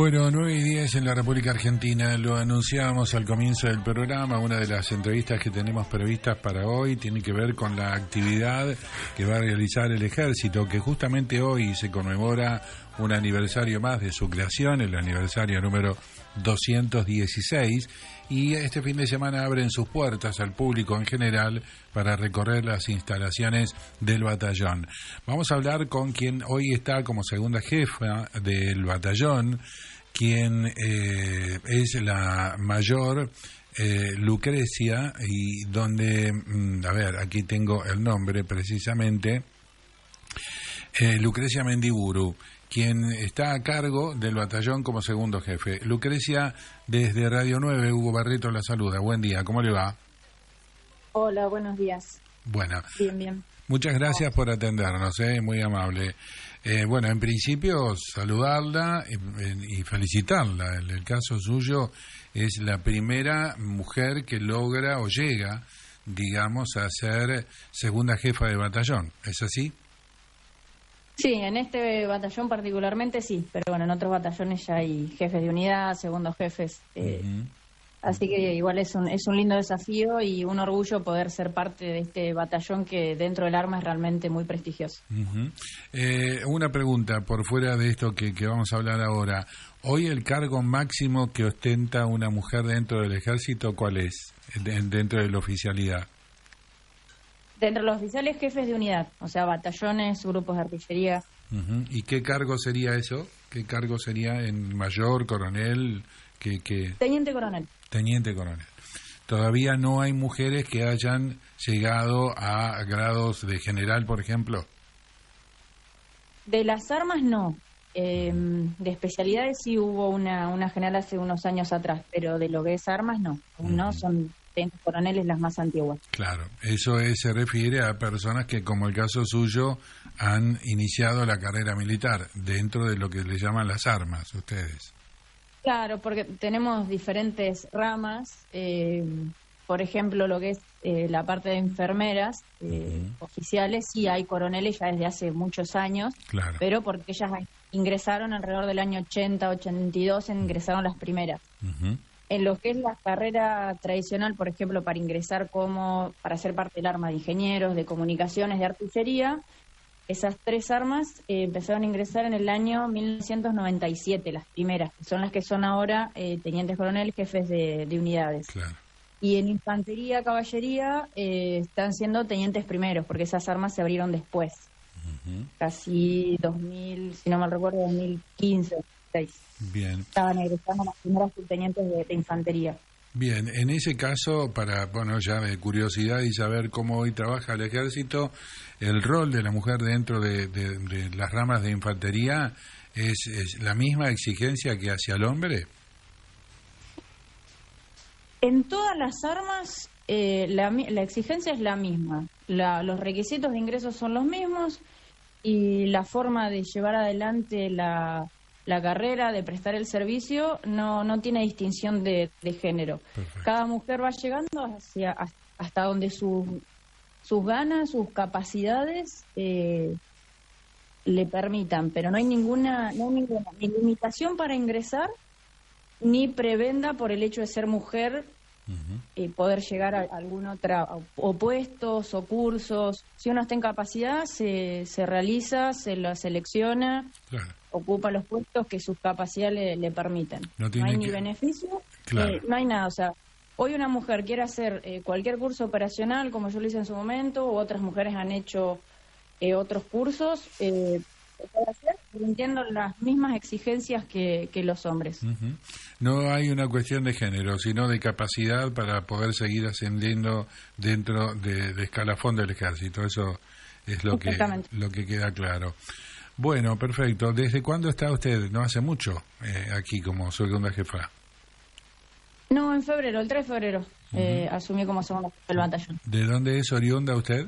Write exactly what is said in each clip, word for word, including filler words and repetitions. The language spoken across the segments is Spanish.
Bueno, nueve y diez en la República Argentina, lo anunciábamos al comienzo del programa, una de las entrevistas que tenemos previstas para hoy tiene que ver con la actividad que va a realizar el Ejército, que justamente hoy se conmemora un aniversario más de su creación, el aniversario número doscientos dieciséis, y este fin de semana abren sus puertas al público en general para recorrer las instalaciones del batallón. Vamos a hablar con quien hoy está como segunda jefa del batallón, quien eh, es la mayor eh, Lucrecia, y donde, a ver, aquí tengo el nombre precisamente, eh, Lucrecia Mendiburu, quien está a cargo del batallón como segundo jefe. Lucrecia, desde Radio nueve, Hugo Barreto la saluda. Buen día, ¿cómo le va? Hola, buenos días. Bueno. Bien, bien. Muchas gracias por atendernos, ¿eh? Muy amable. Eh, bueno, en principio, saludarla y, y felicitarla. En el caso suyo, es la primera mujer que logra o llega, digamos, a ser segunda jefa de batallón. ¿Es así? Sí, en este batallón particularmente sí, pero bueno, en otros batallones ya hay jefes de unidad, segundos jefes, eh, uh-huh. Así que igual es un es un lindo desafío y un orgullo poder ser parte de este batallón que dentro del arma es realmente muy prestigioso. Uh-huh. Eh, una pregunta por fuera de esto que, que vamos a hablar ahora. Hoy el cargo máximo que ostenta una mujer dentro del Ejército, ¿cuál es? De, dentro de la oficialidad. Dentro de los oficiales, jefes de unidad, o sea, batallones, grupos de artillería. Uh-huh. ¿Y qué cargo sería eso? ¿Qué cargo sería en mayor, coronel? ¿Qué, qué? Teniente coronel. Teniente coronel. ¿Todavía no hay mujeres que hayan llegado a grados de general, por ejemplo? De las armas no. Eh, de especialidades sí hubo una, una general hace unos años atrás, pero de lo que es armas no. Uh-huh. No son... tenientes coroneles las más antiguas. Claro, eso es, se refiere a personas que, como el caso suyo, han iniciado la carrera militar dentro de lo que le llaman las armas, ustedes. Claro, porque tenemos diferentes ramas, eh, por ejemplo, lo que es eh, la parte de enfermeras eh, uh-huh. oficiales, sí hay coroneles ya desde hace muchos años, claro. Pero porque ellas ingresaron alrededor del año ochenta, ochenta y dos, ingresaron las primeras. Uh-huh. En lo que es la carrera tradicional, por ejemplo, para ingresar como, para ser parte del arma de ingenieros, de comunicaciones, de artillería, esas tres armas eh, empezaron a ingresar en el año mil novecientos noventa y siete, las primeras, que son las que son ahora eh, tenientes coronel, jefes de, de unidades. Claro. Y en infantería, caballería, eh, están siendo tenientes primeros, porque esas armas se abrieron después. Uh-huh. Casi dos mil, si no mal recuerdo, dos mil quince. Bien. Estaban egresando las primeras subtenientes de, de infantería. Bien, en ese caso, para, bueno, ya de curiosidad y saber cómo hoy trabaja el Ejército, el rol de la mujer dentro de, de, de las ramas de infantería es, es la misma exigencia que hacia el hombre. En todas las armas eh, la, la exigencia es la misma, la, los requisitos de ingreso son los mismos y la forma de llevar adelante la La carrera, de prestar el servicio, no no tiene distinción de, de género. Perfecto. Cada mujer va llegando hacia hasta donde sus sus ganas, sus capacidades eh, le permitan, pero no hay ninguna no hay ninguna ni limitación para ingresar ni prebenda por el hecho de ser mujer. Uh-huh. eh, poder llegar a algún otro o puestos o cursos. Si uno está en capacidad, se, se realiza, se lo selecciona, claro. Ocupa los puestos que sus capacidades le, le permiten. No, no hay que... ni beneficio, claro. eh, no hay nada. O sea, hoy una mujer quiere hacer eh, cualquier curso operacional, como yo lo hice en su momento, o otras mujeres han hecho eh, otros cursos, eh, puede hacer, entiendo las mismas exigencias que, que los hombres. Uh-huh. No hay una cuestión de género, sino de capacidad para poder seguir ascendiendo dentro de, de escalafón del Ejército. Eso es lo que lo que queda claro. Bueno, perfecto. ¿Desde cuándo está usted? No hace mucho eh, aquí como segunda jefa. No, en febrero, el tres de febrero, uh-huh. eh, asumí como segunda jefa del batallón. ¿De dónde es oriunda usted?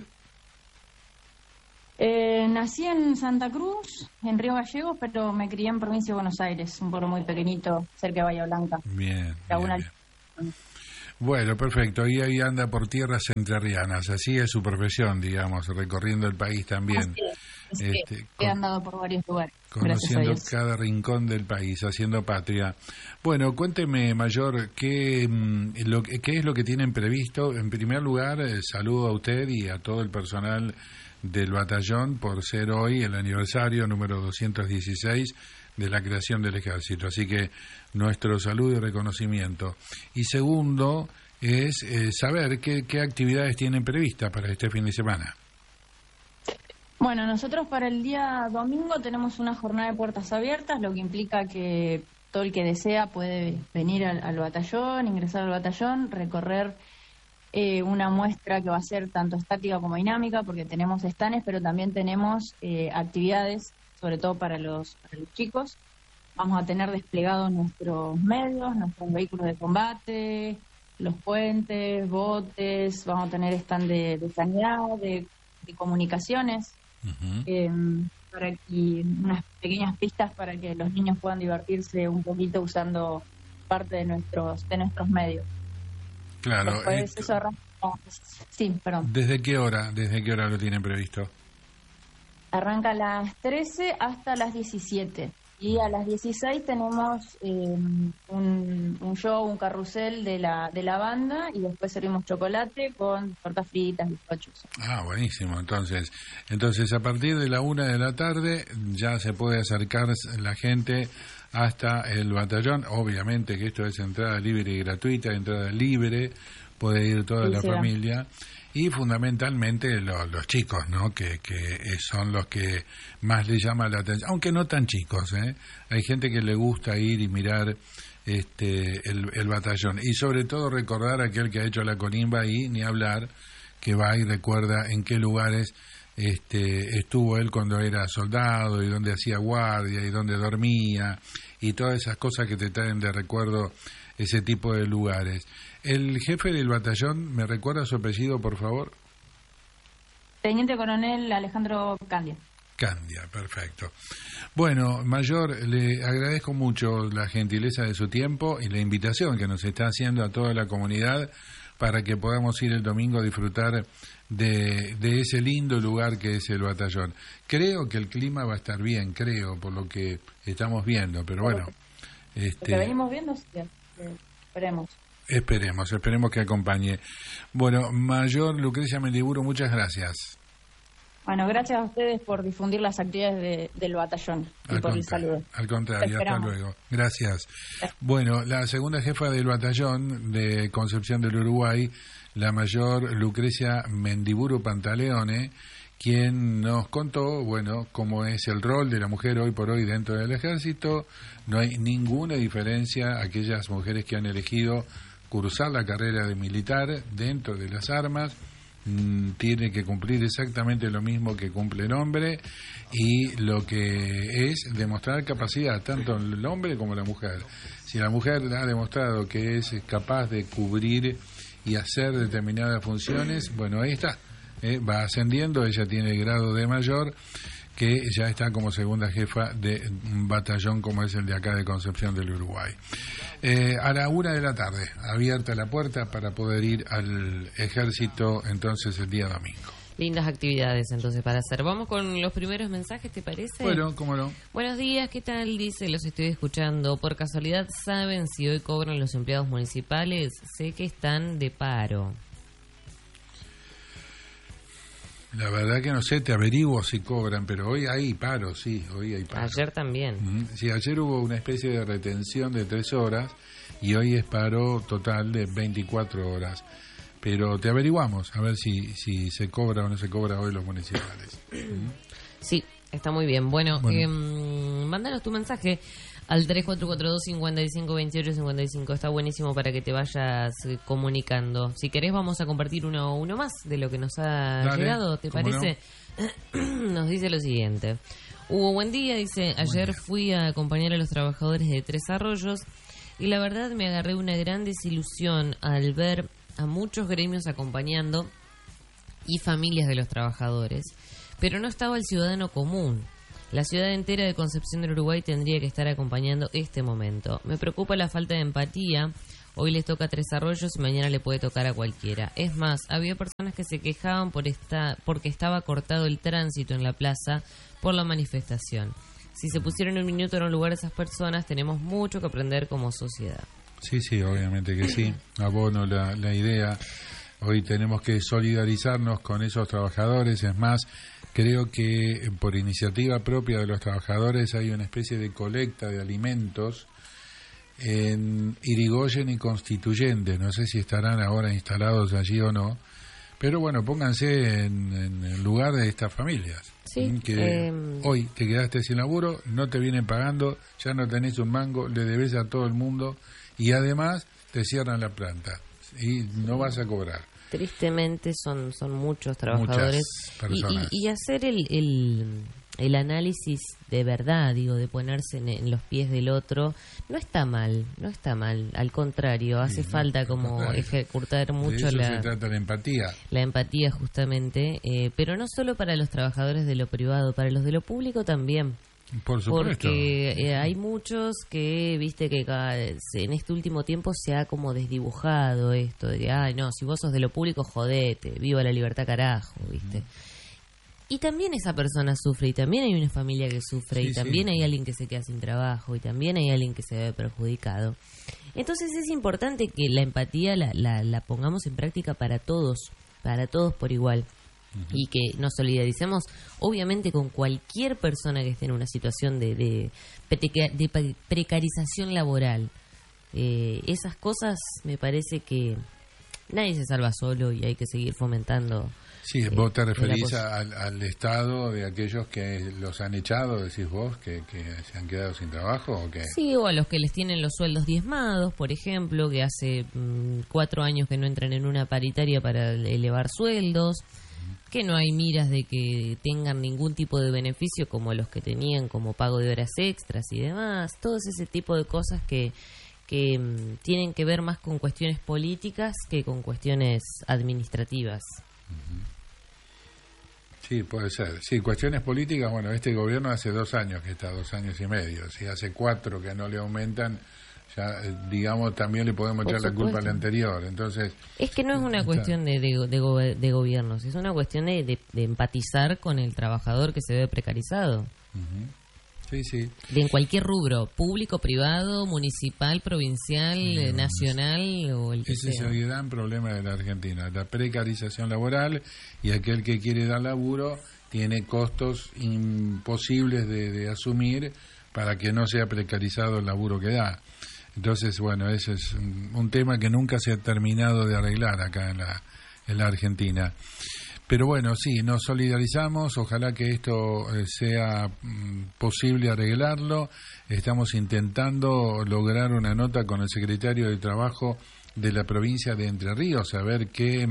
Eh, nací en Santa Cruz, en Río Gallegos, pero me crié en provincia de Buenos Aires, un pueblo muy pequeñito, cerca de Bahía Blanca. Bien, Laguna... bien, bien. Bueno, perfecto. Y ahí anda por tierras entrerrianas. Así es su profesión, digamos, recorriendo el país también. Así es. este, he andado por varios lugares. Conociendo cada rincón del país, haciendo patria. Bueno, cuénteme, Mayor, ¿qué, lo, qué es lo que tienen previsto? En primer lugar, eh, saludo a usted y a todo el personal del batallón por ser hoy el aniversario número doscientos dieciséis de la creación del Ejército. Así que nuestro saludo y reconocimiento. Y segundo, es eh, saber qué, qué actividades tienen previstas para este fin de semana. Bueno, nosotros para el día domingo tenemos una jornada de puertas abiertas, lo que implica que todo el que desea puede venir al, al batallón, ingresar al batallón, recorrer eh, una muestra que va a ser tanto estática como dinámica, porque tenemos estanes, pero también tenemos eh, actividades, sobre todo para los, para los chicos. Vamos a tener desplegados nuestros medios, nuestros vehículos de combate, los puentes, botes, vamos a tener stand de, de sanidad, de, de comunicaciones. Uh-huh. eh, para y unas pequeñas pistas para que los niños puedan divertirse un poquito usando parte de nuestros de nuestros medios. Claro. Después, esto... eso arranca... Sí, perdón. ¿Desde qué hora? ¿Desde qué hora lo tienen previsto? Arranca a las trece hasta las diecisiete. Y a las dieciséis tenemos eh, un, un show, un carrusel de la de la banda, y después servimos chocolate con tortas fritas, bizcochos. Ah, buenísimo. Entonces, entonces a partir de la una de la tarde ya se puede acercar la gente hasta el batallón. Obviamente que esto es entrada libre y gratuita, entrada libre, puede ir toda sí, la será. familia. Y fundamentalmente los, los chicos, ¿no? Que, que son los que más les llama la atención, aunque no tan chicos, ¿eh? Hay gente que le gusta ir y mirar este el, el batallón. Y sobre todo recordar a aquel que ha hecho la colimba y ni hablar, que va y recuerda en qué lugares este estuvo él cuando era soldado y dónde hacía guardia y dónde dormía y todas esas cosas que te traen de recuerdo ese tipo de lugares. El jefe del batallón, ¿me recuerda su apellido, por favor? Teniente Coronel Alejandro Candia. Candia, perfecto. Bueno, Mayor, le agradezco mucho la gentileza de su tiempo y la invitación que nos está haciendo a toda la comunidad para que podamos ir el domingo a disfrutar de, de ese lindo lugar que es el batallón. Creo que el clima va a estar bien, creo, por lo que estamos viendo, pero bueno. Este, lo que venimos viendo, sí, esperemos. Esperemos, esperemos que acompañe. Bueno, Mayor Lucrecia Mendiburo, muchas gracias. Bueno, gracias a ustedes por difundir las actividades de, del batallón y al por el saludo. Al contrario, hasta luego. Gracias. Bueno, la segunda jefa del batallón de Concepción del Uruguay, la Mayor Lucrecia Mendiburo Pantaleone, quien nos contó, bueno, cómo es el rol de la mujer hoy por hoy dentro del ejército. No hay ninguna diferencia. Aquellas mujeres que han elegido cursar la carrera de militar dentro de las armas mmm, tiene que cumplir exactamente lo mismo que cumple el hombre, y lo que es demostrar capacidad, tanto el hombre como la mujer. Si la mujer ha demostrado que es capaz de cubrir y hacer determinadas funciones, bueno, ahí está, eh, va ascendiendo, ella tiene el grado de mayor, que ya está como segunda jefa de un batallón como es el de acá de Concepción del Uruguay. Eh, a la una de la tarde, abierta la puerta para poder ir al ejército entonces el día domingo. Lindas actividades entonces para hacer. Vamos con los primeros mensajes, ¿te parece? Bueno, cómo no. Buenos días, ¿qué tal? Dice, los estoy escuchando. Por casualidad, ¿saben si hoy cobran los empleados municipales? Sé que están de paro. La verdad que no sé, te averiguo si cobran, pero hoy hay paro, sí, hoy hay paro. Ayer también. Uh-huh. Sí, ayer hubo una especie de retención de tres horas y hoy es paro total de veinticuatro horas. Pero te averiguamos, a ver si si se cobra o no se cobra hoy los municipales. Uh-huh. Sí, está muy bien. Bueno, bueno. Eh, mándanos tu mensaje al tres cuatro cuatro dos, cinco cinco dos ocho cinco cinco. Está buenísimo para que te vayas comunicando. Si querés vamos a compartir uno uno más de lo que nos ha Dale, llegado, ¿te parece? No? Nos dice lo siguiente. Hugo, buen día, dice, ayer día. fui a acompañar a los trabajadores de Tres Arroyos y la verdad me agarré una gran desilusión al ver a muchos gremios acompañando y familias de los trabajadores, pero no estaba el ciudadano común. La ciudad entera de Concepción del Uruguay tendría que estar acompañando este momento. Me preocupa la falta de empatía Hoy les toca a Tres Arroyos y mañana le puede tocar a cualquiera. Es más, había personas que se quejaban por esta, porque estaba cortado el tránsito en la plaza por la manifestación. Si se pusieron un minuto en un lugar esas personas, tenemos mucho que aprender como sociedad. Sí, sí, obviamente que sí. Abono la, la idea. Hoy tenemos que solidarizarnos con esos trabajadores. Es más, creo que por iniciativa propia de los trabajadores hay una especie de colecta de alimentos en Irigoyen y Constituyente. No sé si estarán ahora instalados allí o no, pero bueno, pónganse en, en el lugar de estas familias. Sí, que eh... hoy te quedaste sin laburo, no te vienen pagando, ya no tenés un mango, le debes a todo el mundo y además te cierran la planta y no vas a cobrar. Tristemente son son muchos trabajadores y, y, y hacer el, el el análisis de verdad, digo, de ponerse en, en los pies del otro, no está mal, no está mal, al contrario, hace sí, falta no, como no, ejecutar mucho de eso la, se trata la empatía. La empatía justamente, eh, pero no solo para los trabajadores de lo privado, para los de lo público también. Por supuesto. Porque eh, hay muchos que, viste, que en este último tiempo se ha como desdibujado esto, de que, ay, no, si vos sos de lo público, jodete, viva la libertad carajo, viste. Mm. Y también esa persona sufre, y también hay una familia que sufre, sí, y también sí. hay alguien que se queda sin trabajo, y también hay alguien que se ve perjudicado. Entonces es importante que la empatía la, la, la pongamos en práctica para todos, para todos por igual. Uh-huh. Y que nos solidaricemos, obviamente, con cualquier persona que esté en una situación de, de, de precarización laboral. Eh, esas cosas me parece que nadie se salva solo y hay que seguir fomentando. Sí, eh, vos te referís al, al estado de aquellos que los han echado, decís vos, que, que se han quedado sin trabajo, ¿o qué? Sí, o a los que les tienen los sueldos diezmados, por ejemplo, que hace mmm, cuatro años que no entran en una paritaria para elevar sueldos, uh-huh. que no hay miras de que tengan ningún tipo de beneficio como los que tenían como pago de horas extras y demás, todo ese tipo de cosas que que mmm, tienen que ver más con cuestiones políticas que con cuestiones administrativas. Uh-huh. Sí, puede ser. Sí, cuestiones políticas, bueno, este gobierno hace dos años que está, dos años y medio. Si hace cuatro que no le aumentan, ya, digamos, también le podemos echar la culpa al anterior. Entonces, es que no es una está... cuestión de, de, de, go- de gobiernos, es una cuestión de, de, de empatizar con el trabajador que se ve precarizado. Uh-huh. Sí, sí. De en cualquier rubro, público, privado, municipal, provincial, no, nacional o el que ese sea. es el gran problema de la Argentina, la precarización laboral, y aquel que quiere dar laburo tiene costos imposibles de, de asumir para que no sea precarizado el laburo que da. Entonces, bueno, ese es un, un tema que nunca se ha terminado de arreglar acá en la, en la Argentina. Pero bueno, sí, nos solidarizamos, ojalá que esto eh, sea mm, posible arreglarlo. Estamos intentando lograr una nota con el secretario de Trabajo de la provincia de Entre Ríos, a ver qué,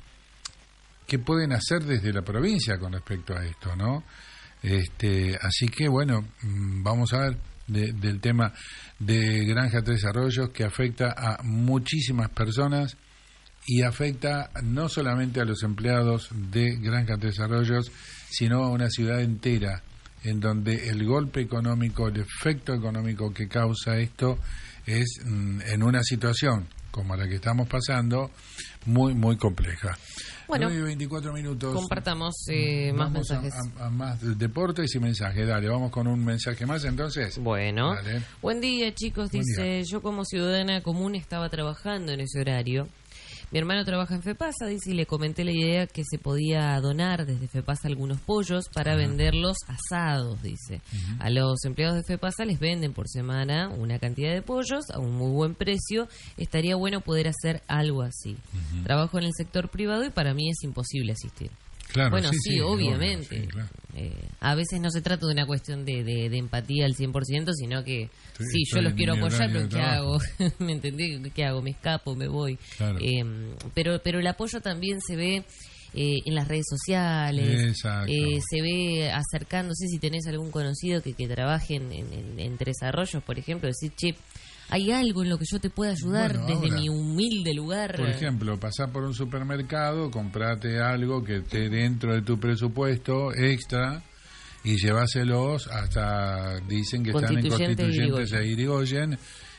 qué pueden hacer desde la provincia con respecto a esto, ¿no? Este, así que bueno, vamos a ver de, del tema de Granja Tres Arroyos, que afecta a muchísimas personas y afecta no solamente a los empleados de Granja Tres Arroyos, sino a una ciudad entera, en donde el golpe económico, el efecto económico que causa esto es mm, en una situación como la que estamos pasando, muy, muy compleja. Bueno, nueve y veinticuatro minutos. Compartamos eh, más vamos mensajes. A, a, a más deportes y mensajes. Dale, vamos con un mensaje más entonces. Bueno. Dale. Buen día, chicos. Buen Dice, día. Yo como ciudadana común estaba trabajando en ese horario. Mi hermano trabaja en FEPASA, dice, y le comenté la idea que se podía donar desde FEPASA algunos pollos para uh-huh. venderlos asados, dice. Uh-huh. A los empleados de FEPASA les venden por semana una cantidad de pollos a un muy buen precio. Estaría bueno poder hacer algo así. Uh-huh. Trabajo en el sector privado y para mí es imposible asistir. Claro, bueno, sí, sí, sí obviamente. Obvio, sí, claro. eh, a veces no se trata de una cuestión de, de, de empatía al cien por ciento, sino que sí, sí, yo los quiero apoyar, pero ¿qué hago? trabajo. ¿Me entendí? ¿Qué hago? ¿Me escapo? ¿Me voy? Claro. Eh, pero, pero el apoyo también se ve eh, en las redes sociales, eh, se ve acercándose, si tenés algún conocido que, que trabaje en, en, en Tres Arroyos, por ejemplo, decir, che, ¿hay algo en lo que yo te pueda ayudar bueno, desde ahora, mi humilde lugar? Por ejemplo, pasar por un supermercado, comprate algo que esté dentro de tu presupuesto extra y lleváselos hasta, dicen que están en Constituyentes e Irigoyen,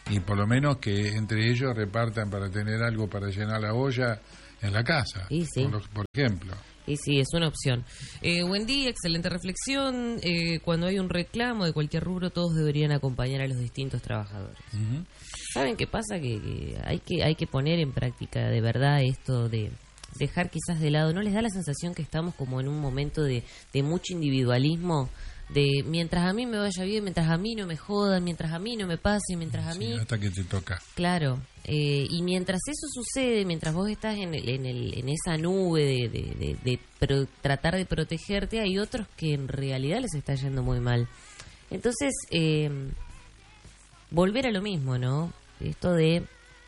y por lo menos que entre ellos repartan para tener algo para llenar la olla en la casa, y sí. por, por ejemplo. Y sí, es una opción. Eh, buen día, excelente reflexión. Eh, cuando hay un reclamo de cualquier rubro, todos deberían acompañar a los distintos trabajadores. Uh-huh. ¿Saben qué pasa? Que, que hay que hay que poner en práctica de verdad esto de dejar quizás de lado. ¿No les da la sensación que estamos como en un momento de, de mucho individualismo? De mientras a mí me vaya bien, mientras a mí no me jodan, mientras a mí no me pase, mientras a mí... Sí, hasta que te toca. Claro, eh, y mientras eso sucede, mientras vos estás en, el, en, el, en esa nube de, de, de, de pro, tratar de protegerte, hay otros que en realidad les está yendo muy mal. Entonces, eh, volver a lo mismo, ¿no? Esto de...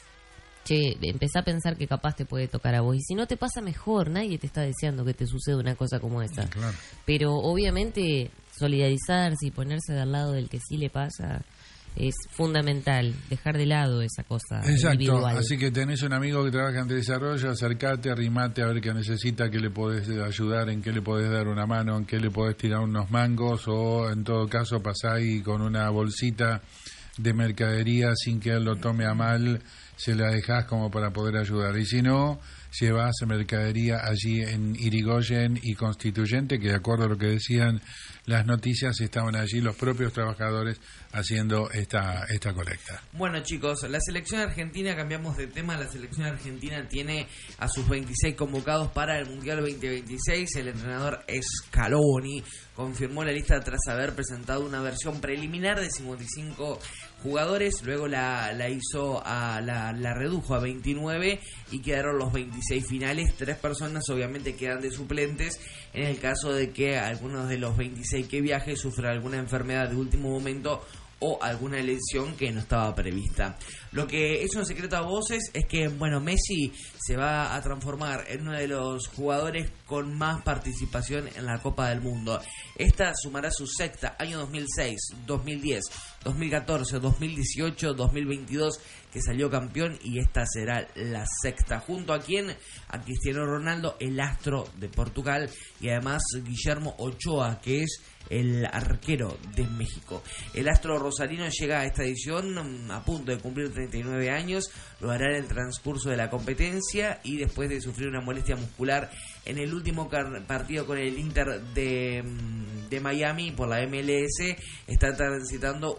Che, empezá a pensar que capaz te puede tocar a vos. Y si no te pasa, mejor. Nadie te está deseando que te suceda una cosa como esa. Sí, claro. Pero obviamente solidarizarse y ponerse del lado del que sí le pasa es fundamental. Dejar de lado esa cosa. Exacto. Individual. Así que tenés un amigo que trabaja en desarrollo, acercate, arrimate a ver qué necesita, qué le podés ayudar, en qué le podés dar una mano, en qué le podés tirar unos mangos, o en todo caso pasá ahí con una bolsita de mercadería sin que él lo tome a mal, se la dejás como para poder ayudar. Y si no, llevas mercadería allí en Irigoyen y Constituyente, que de acuerdo a lo que decían las noticias, estaban allí los propios trabajadores haciendo esta esta colecta. Bueno, chicos, la selección argentina, cambiamos de tema, la selección argentina tiene a sus veintiséis convocados para el Mundial veinte veintiséis. El entrenador Scaloni confirmó la lista tras haber presentado una versión preliminar de cincuenta y cinco jugadores, luego la, la hizo a la, la redujo a veintinueve y quedaron los veintiséis finales. Tres personas obviamente quedan de suplentes en el caso de que algunos de los veintiséis que viaje sufra alguna enfermedad de último momento o alguna lesión que no estaba prevista. Lo que es un secreto a voces es que, bueno, Messi se va a transformar en uno de los jugadores con más participación en la Copa del Mundo. Esta sumará su sexta, año dos mil seis, dos mil diez, dos mil catorce, dos mil dieciocho, dos mil veintidós, que salió campeón, y esta será la sexta. ¿Junto a quién? A Cristiano Ronaldo, el astro de Portugal, y además Guillermo Ochoa, que es el arquero de México. El astro rosarino llega a esta edición a punto de cumplir treinta y nueve años, lo hará en el transcurso de la competencia y después de sufrir una molestia muscular en el último car- partido con el Inter de, de Miami por la M L S. Está transitando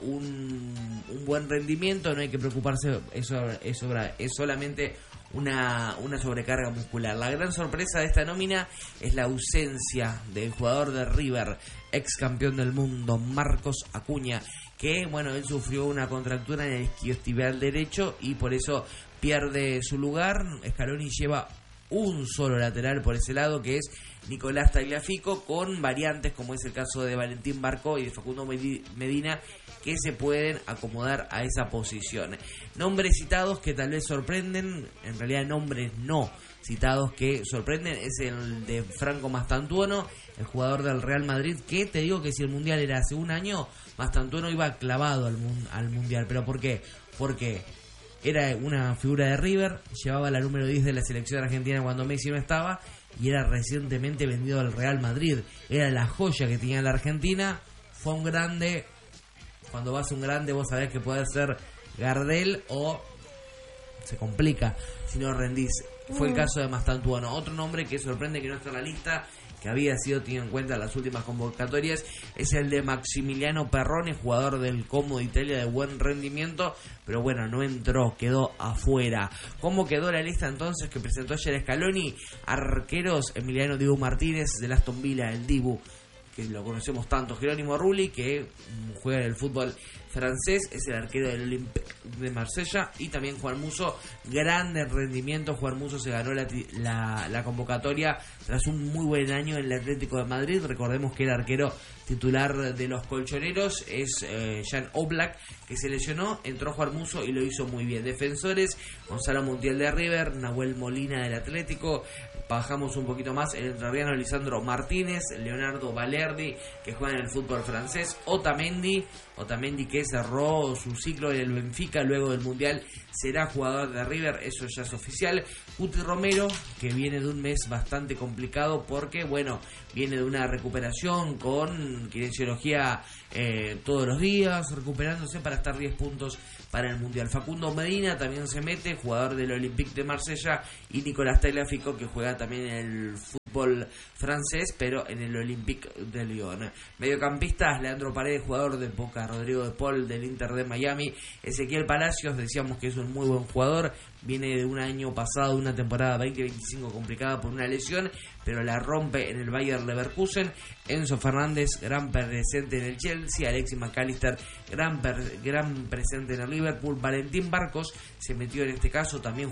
un, un buen rendimiento, no hay que preocuparse, eso es, obra, es solamente una, una sobrecarga muscular. La gran sorpresa de esta nómina es la ausencia del jugador de River, ex campeón del mundo, Marcos Acuña, que, bueno, él sufrió una contractura en el isquiotibial derecho y por eso pierde su lugar. Scaloni lleva un solo lateral por ese lado, que es Nicolás Tagliafico, con variantes como es el caso de Valentín Barco y de Facundo Medina, que se pueden acomodar a esa posición. Nombres citados que tal vez sorprenden, en realidad nombres no citados que sorprenden, es el de Franco Mastantuono, el jugador del Real Madrid, que te digo que si el Mundial era hace un año, Mastantuono iba clavado al, mun- al Mundial. ¿Pero por qué? Porque era una figura de River, llevaba la número diez de la selección argentina cuando Messi no estaba, y era recientemente vendido al Real Madrid. Era la joya que tenía la Argentina, fue un grande. Cuando vas a un grande vos sabés que puede ser Gardel o se complica si no rendís. Fue el caso de Mastantuono. Otro nombre que sorprende que no está en la lista, que había sido tenido en cuenta en las últimas convocatorias, es el de Maximiliano Perrone, jugador del Como de Italia de buen rendimiento, pero bueno, no entró, quedó afuera. ¿Cómo quedó la lista entonces que presentó ayer Scaloni? Arqueros: Emiliano Dibu Martínez del Aston Villa, el Dibu, que lo conocemos tanto. Jerónimo Rulli, que juega en el fútbol francés, es el arquero del Olympique de Marsella. Y también Juan Musso, grande rendimiento. Juan Musso se ganó la, la, la convocatoria tras un muy buen año en el Atlético de Madrid. Recordemos que el arquero titular de los colchoneros es eh, Jan Oblak, que se lesionó. Entró Juan Musso y lo hizo muy bien. Defensores: Gonzalo Montiel de River, Nahuel Molina del Atlético. Bajamos un poquito más, el entrerriano Lisandro Martínez, Leonardo Valerdi, que juega en el fútbol francés, Otamendi, Otamendi que que cerró su ciclo en el Benfica luego del Mundial, será jugador de River, eso ya es oficial. Cuti Romero, que viene de un mes bastante complicado porque, bueno, viene de una recuperación con kinesiología eh, todos los días, recuperándose para estar diez puntos para el Mundial. Facundo Medina también se mete, jugador del Olympique de Marsella, y Nicolás Tagliafico, que juega también en el fútbol francés, pero en el Olympique de Lyon. Mediocampistas: Leandro Paredes, jugador de Boca; Rodrigo de Paul, del Inter de Miami; Ezequiel Palacios, decíamos que es un muy buen jugador, viene de un año pasado, una temporada veinte veinticinco complicada por una lesión, pero la rompe en el Bayer Leverkusen. Enzo Fernández, gran presente en el Chelsea. Alexis McAllister, gran, per, gran presente en el Liverpool. Valentín Barcos se metió en este caso, también